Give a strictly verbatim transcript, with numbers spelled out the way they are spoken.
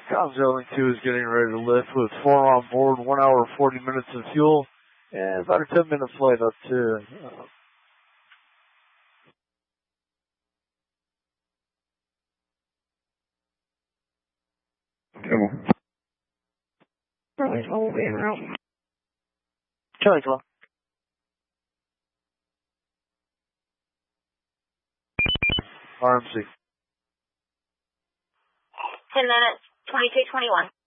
Comzo Link two is getting ready to lift with four on board, one hour, forty minutes of fuel, and about a ten minute flight up to uh, Charlie's one will be en route. Charlie's one. R M C. ten minutes, twenty-two twenty-one.